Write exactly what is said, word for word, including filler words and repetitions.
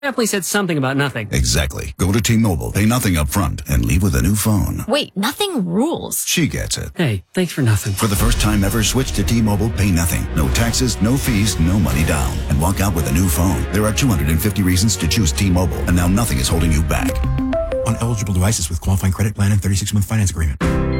Definitely said something about nothing. Exactly. Go to T-Mobile, pay nothing up front, and leave with a new phone. Wait, nothing rules. She gets it. Hey, thanks for nothing. For the first time ever, switch to T-Mobile, pay nothing. No taxes, no fees, no money down. And walk out with a new phone. There are two hundred fifty reasons to choose T-Mobile, and now nothing is holding you back. On eligible devices with qualifying credit plan and thirty-six month finance agreement.